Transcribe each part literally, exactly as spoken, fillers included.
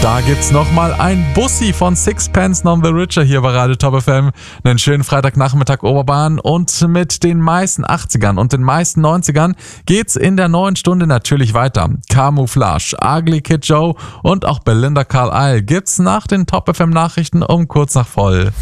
Da gibt's nochmal ein Bussi von Sixpence None the Richer hier bei Radio Top F M. Einen schönen Freitagnachmittag Oberbahn und mit den meisten achtzigern und den meisten neunzigern geht's in der neuen Stunde natürlich weiter. Camouflage, Ugly Kid Joe und auch Belinda Carlisle gibt's nach den Top F M Nachrichten um kurz nach voll.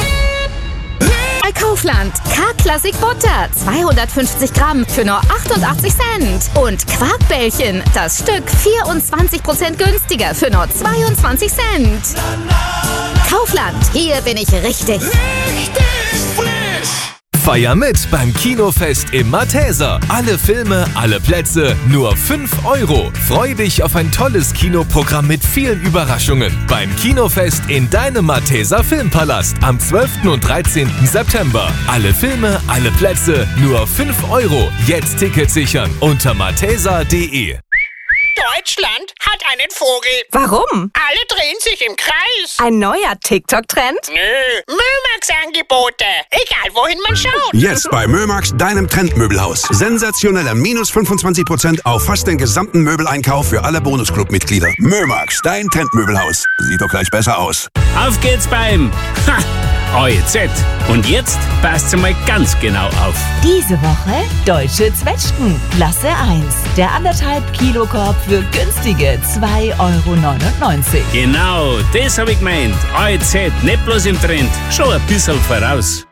Bei Kaufland. K-Klassik Butter. zweihundertfünfzig Gramm für nur achtundachtzig Cent. Und Quarkbällchen. Das Stück vierundzwanzig Prozent günstiger für nur zweiundzwanzig Cent. Kaufland. Hier bin ich richtig. Richtig frisch. Feier mit beim Kinofest im Malteser. Alle Filme, alle Plätze, nur fünf Euro. Freu dich auf ein tolles Kinoprogramm mit vielen Überraschungen. Beim Kinofest in deinem Malteser Filmpalast am zwölften und dreizehnten September. Alle Filme, alle Plätze, nur fünf Euro. Jetzt Tickets sichern unter malteser punkt de. Deutschland hat einen Vogel. Warum? Alle drehen sich im Kreis. Ein neuer TikTok-Trend? Nö, Mömax-Angebote. Egal, wohin man schaut. Jetzt bei Mömax, deinem Trendmöbelhaus. Sensationeller minus fünfundzwanzig Prozent auf fast den gesamten Möbeleinkauf für alle Bonusclub-Mitglieder. Mömax, dein Trendmöbelhaus. Sieht doch gleich besser aus. Auf geht's beim ha, A E Z. Und jetzt passt mal ganz genau auf. Diese Woche Deutsche Zwetschgen, Klasse eins. Der anderthalb Kilo Korb für günstige zwei Euro neunundneunzig. Genau, das hab ich gemeint. A E Z, nicht bloß im Trend, schon ein bisschen voraus.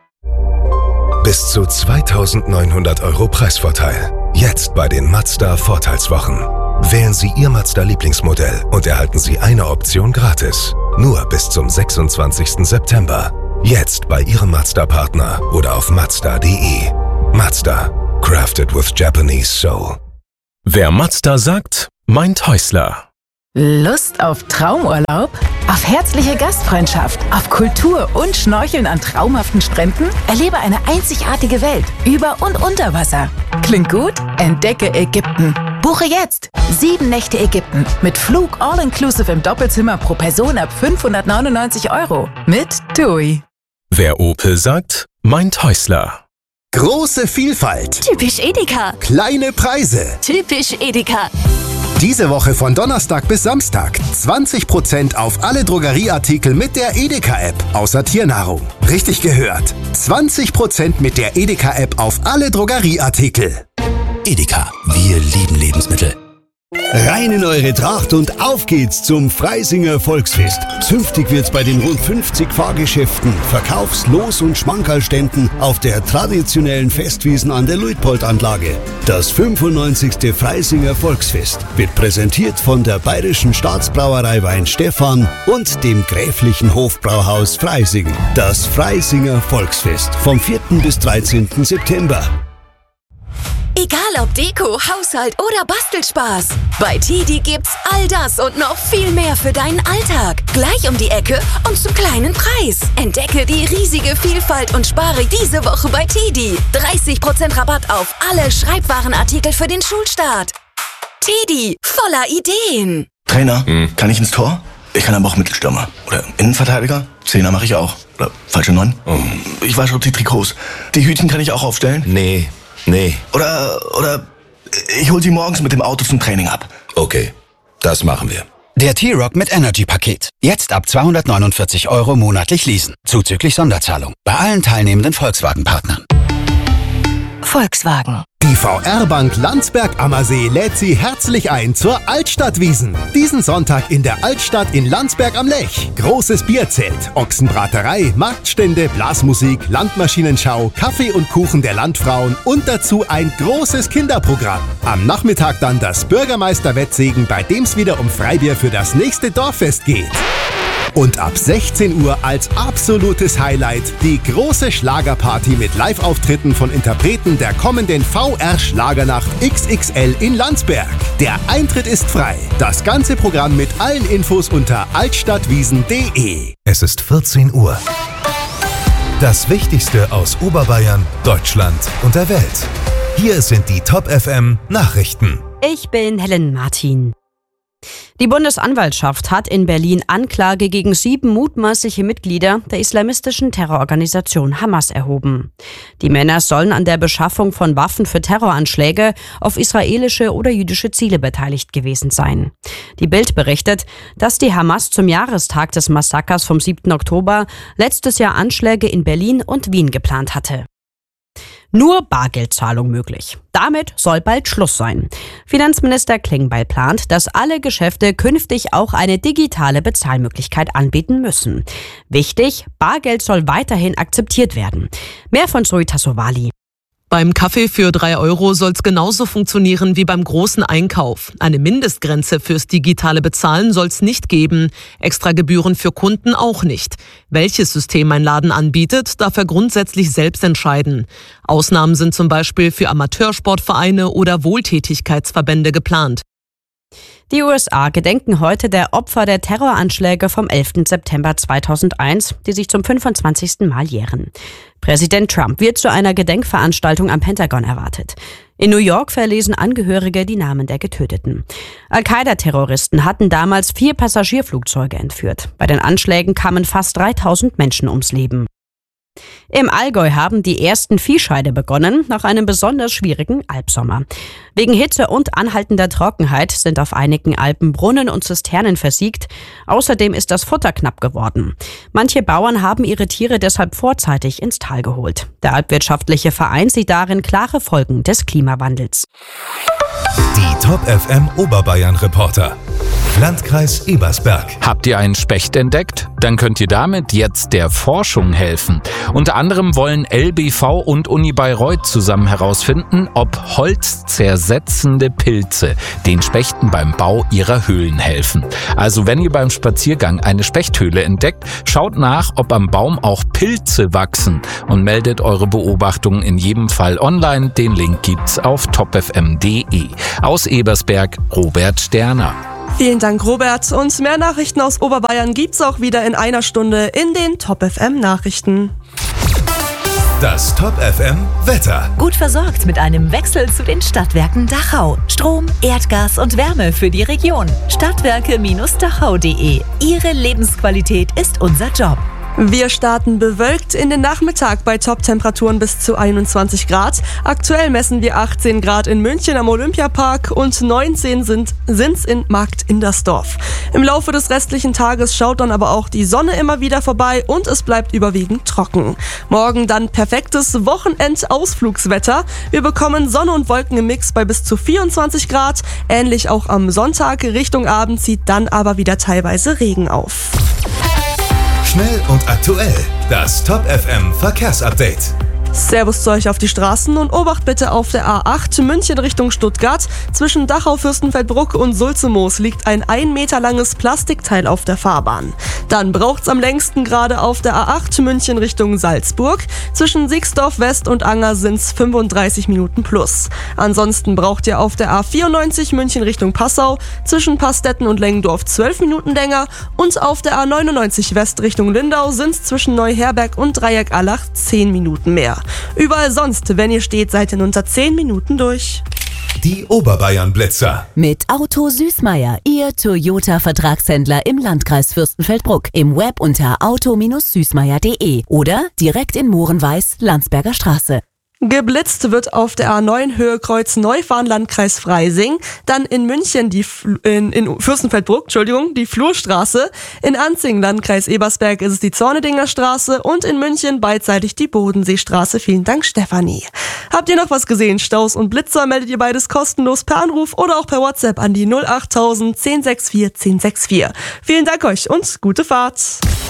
Bis zu zweitausendneunhundert Euro Preisvorteil. Jetzt bei den Mazda Vorteilswochen. Wählen Sie Ihr Mazda-Lieblingsmodell und erhalten Sie eine Option gratis. Nur bis zum sechsundzwanzigsten September. Jetzt bei Ihrem Mazda-Partner oder auf mazda punkt de. Mazda. Crafted with Japanese Soul. Wer Mazda sagt, meint Häusler. Lust auf Traumurlaub? Auf herzliche Gastfreundschaft? Auf Kultur und Schnorcheln an traumhaften Stränden? Erlebe eine einzigartige Welt über und unter Wasser. Klingt gut? Entdecke Ägypten. Buche jetzt sieben Nächte Ägypten mit Flug all-inclusive im Doppelzimmer pro Person ab fünfhundertneunundneunzig Euro mit TUI. Wer Opel sagt, meint Häusler. Große Vielfalt. Typisch Edeka. Kleine Preise. Typisch Edeka. Diese Woche von Donnerstag bis Samstag zwanzig Prozent auf alle Drogerieartikel mit der Edeka-App, außer Tiernahrung. Richtig gehört. zwanzig Prozent mit der Edeka-App auf alle Drogerieartikel. Edeka, wir lieben Lebensmittel. Rein in eure Tracht und auf geht's zum Freisinger Volksfest. Zünftig wird's bei den rund fünfzig Fahrgeschäften, Verkaufs-, Los- und Schmankerlständen auf der traditionellen Festwiesen an der Luitpold-Anlage. Das fünfundneunzigste Freisinger Volksfest wird präsentiert von der Bayerischen Staatsbrauerei Weinstefan und dem Gräflichen Hofbrauhaus Freising. Das Freisinger Volksfest vom vierten bis dreizehnten September. Egal ob Deko, Haushalt oder Bastelspaß. Bei Tidi gibt's all das und noch viel mehr für deinen Alltag. Gleich um die Ecke und zum kleinen Preis. Entdecke die riesige Vielfalt und spare diese Woche bei Tidi. dreißig Prozent Rabatt auf alle Schreibwarenartikel für den Schulstart. Tidi, voller Ideen. Trainer, hm. kann ich ins Tor? Ich kann aber auch Mittelstürmer. Oder Innenverteidiger? Zehner mache ich auch. Oder falsche Neun? Oh. Ich wasche auch die Trikots. Die Hütchen kann ich auch aufstellen? Nee. Nee. Oder, oder ich hol sie morgens mit dem Auto zum Training ab. Okay, das machen wir. Der T-Rock mit Energy-Paket. Jetzt ab zweihundertneunundvierzig Euro monatlich leasen. Zuzüglich Sonderzahlung. Bei allen teilnehmenden Volkswagen-Partnern. Volkswagen. Die V R-Bank Landsberg-Ammersee lädt Sie herzlich ein zur Altstadtwiesn. Diesen Sonntag in der Altstadt in Landsberg am Lech. Großes Bierzelt, Ochsenbraterei, Marktstände, Blasmusik, Landmaschinenschau, Kaffee und Kuchen der Landfrauen und dazu ein großes Kinderprogramm. Am Nachmittag dann das Bürgermeister-Wettsegen, bei dem es wieder um Freibier für das nächste Dorffest geht. Und ab sechzehn Uhr als absolutes Highlight die große Schlagerparty mit Live-Auftritten von Interpreten der kommenden V R-Schlagernacht X X L in Landsberg. Der Eintritt ist frei. Das ganze Programm mit allen Infos unter altstadtwiesen punkt de. Es ist vierzehn Uhr. Das Wichtigste aus Oberbayern, Deutschland und der Welt. Hier sind die Top F M Nachrichten. Ich bin Helen Martin. Die Bundesanwaltschaft hat in Berlin Anklage gegen sieben mutmaßliche Mitglieder der islamistischen Terrororganisation Hamas erhoben. Die Männer sollen an der Beschaffung von Waffen für Terroranschläge auf israelische oder jüdische Ziele beteiligt gewesen sein. Die Bild berichtet, dass die Hamas zum Jahrestag des Massakers vom siebten Oktober letztes Jahr Anschläge in Berlin und Wien geplant hatte. Nur Bargeldzahlung möglich. Damit soll bald Schluss sein. Finanzminister Klingbeil plant, dass alle Geschäfte künftig auch eine digitale Bezahlmöglichkeit anbieten müssen. Wichtig, Bargeld soll weiterhin akzeptiert werden. Mehr von Zoe Tassovali. Beim Kaffee für drei Euro soll es genauso funktionieren wie beim großen Einkauf. Eine Mindestgrenze fürs digitale Bezahlen soll es nicht geben. Extra Gebühren für Kunden auch nicht. Welches System ein Laden anbietet, darf er grundsätzlich selbst entscheiden. Ausnahmen sind zum Beispiel für Amateursportvereine oder Wohltätigkeitsverbände geplant. Die U S A gedenken heute der Opfer der Terroranschläge vom elften September zweitausendeins, die sich zum fünfundzwanzigsten Mal jähren. Präsident Trump wird zu einer Gedenkveranstaltung am Pentagon erwartet. In New York verlesen Angehörige die Namen der Getöteten. Al-Qaida-Terroristen hatten damals vier Passagierflugzeuge entführt. Bei den Anschlägen kamen fast dreitausend Menschen ums Leben. Im Allgäu haben die ersten Viehscheide begonnen, nach einem besonders schwierigen Alpsommer. Wegen Hitze und anhaltender Trockenheit sind auf einigen Alpen Brunnen und Zisternen versiegt. Außerdem ist das Futter knapp geworden. Manche Bauern haben ihre Tiere deshalb vorzeitig ins Tal geholt. Der Alpwirtschaftliche Verein sieht darin klare Folgen des Klimawandels. Die Top F M Oberbayern Reporter. Landkreis Ebersberg. Habt ihr einen Specht entdeckt? Dann könnt ihr damit jetzt der Forschung helfen. Unter anderem wollen L B V und Uni Bayreuth zusammen herausfinden, ob holzzersetzende Pilze den Spechten beim Bau ihrer Höhlen helfen. Also wenn ihr beim Spaziergang eine Spechthöhle entdeckt, schaut nach, ob am Baum auch Pilze wachsen und meldet eure Beobachtungen in jedem Fall online. Den Link gibt's auf top f m punkt d e. Aus Ebersberg, Robert Sterner. Vielen Dank, Robert. Und mehr Nachrichten aus Oberbayern gibt's auch wieder in einer Stunde in den Top F M Nachrichten. Das Top F M Wetter. Gut versorgt mit einem Wechsel zu den Stadtwerken Dachau. Strom, Erdgas und Wärme für die Region. Stadtwerke Dachau punkt de. Ihre Lebensqualität ist unser Job. Wir starten bewölkt in den Nachmittag bei Top-Temperaturen bis zu einundzwanzig Grad. Aktuell messen wir achtzehn Grad in München am Olympiapark und neunzehn sind sind's in Markt Indersdorf. Im Laufe des restlichen Tages schaut dann aber auch die Sonne immer wieder vorbei und es bleibt überwiegend trocken. Morgen dann perfektes Wochenendausflugswetter. Wir bekommen Sonne und Wolken im Mix bei bis zu vierundzwanzig Grad. Ähnlich auch am Sonntag. Richtung Abend zieht dann aber wieder teilweise Regen auf. Schnell und aktuell. Das Top F M Verkehrsupdate. Servus zu euch auf die Straßen und Obacht bitte auf der A acht München Richtung Stuttgart. Zwischen Dachau, Fürstenfeldbruck und Sulzemoos liegt ein ein Meter langes Plastikteil auf der Fahrbahn. Dann braucht's am längsten gerade auf der A acht München Richtung Salzburg. Zwischen Siegsdorf West und Anger sind's fünfunddreißig Minuten plus. Ansonsten braucht ihr auf der A vierundneunzig München Richtung Passau zwischen Pastetten und Lengendorf zwölf Minuten länger und auf der A neunundneunzig West Richtung Lindau sind's zwischen Neuherberg und Dreieck-Allach zehn Minuten mehr. Überall sonst, wenn ihr steht, seid ihr in unter zehn Minuten durch. Die Oberbayern Blitzer. Mit Auto Süßmeier, Ihr Toyota-Vertragshändler im Landkreis Fürstenfeldbruck. Im Web unter auto süßmeier punkt de oder direkt in Mohrenweiß, Landsberger Straße. Geblitzt wird auf der A neun Höhe Kreuz Neufahren, Landkreis Freising, dann in München die Fl- in, in Fürstenfeldbruck, Entschuldigung, die Flurstraße, in Anzing, Landkreis Ebersberg ist es die Zornedinger Straße und in München beidseitig die Bodenseestraße. Vielen Dank, Stefanie. Habt ihr noch was gesehen? Staus und Blitzer meldet ihr beides kostenlos per Anruf oder auch per WhatsApp an die null acht null null eins null sechs vier eins null sechs vier. Vielen Dank euch und gute Fahrt.